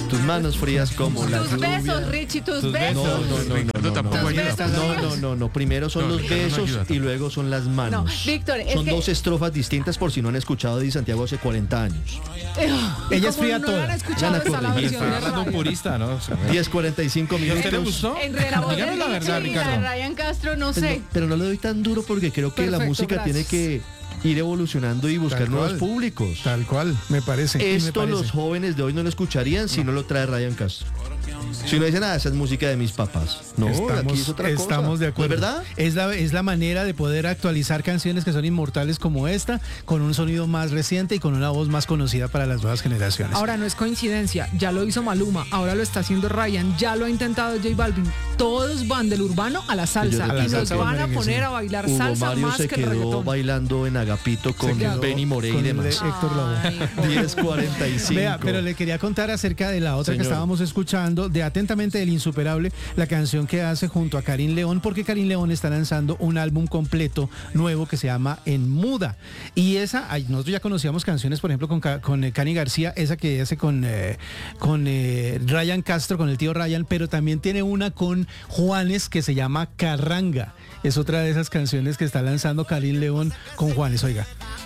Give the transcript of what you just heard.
Tus manos frías como la Tus lluvia. besos, Richie, tus Tus besos. No. Primero son los besos y luego son las manos. No, Víctor, es son que- dos estrofas distintas por si no han escuchado Di Santiago hace 40 años. Ella es fría no toda. lo han escuchado, Van a está la corregir. versión de Hablando un radio. purista, ¿no? 10:45 ¿Y a usted le minutos. gustó? Entre la voz de Díganos la verdad, Richie y la de Ricardo. Ryan Castro, no Pero, sé. pero no le doy tan duro porque creo que la Perfecto, música gracias. tiene que ir evolucionando y buscar Tal nuevos cual. públicos. Tal cual, me parece. y me Esto parece. los jóvenes de hoy no lo escucharían si no lo trae Ryan Castro. Si no dicen nada, esa es música de mis papás. No, aquí es otra cosa. Estamos de acuerdo. ¿No es verdad? Es la manera de poder actualizar canciones que son inmortales como esta, con un sonido más reciente y con una voz más conocida para las nuevas generaciones. Ahora no es coincidencia, ya lo hizo Maluma, ahora lo está haciendo Ryan, ya lo ha intentado J Balvin. Todos van del urbano a la salsa A la y nos salsa, van a merengue, poner sí. a bailar Hugo salsa Mario más se que el quedó reggaetón. bailando en Agapito con quedó Benny Moré y con demás. Héctor Lavoe. Ay, 10:45. Vea, pero le quería contar acerca de la otra Señor. que estábamos escuchando, de Atentamente del Insuperable, la canción que hace junto a Karim León, porque Karim León está lanzando un álbum completo nuevo que se llama En Muda. Y esa, nosotros ya conocíamos canciones, por ejemplo, con Cani García, esa que hace con Ryan Castro, con el tío Ryan, pero también tiene una con Juanes que se llama Carranga. Es otra de esas canciones que está lanzando Karim León con Juanes, oiga.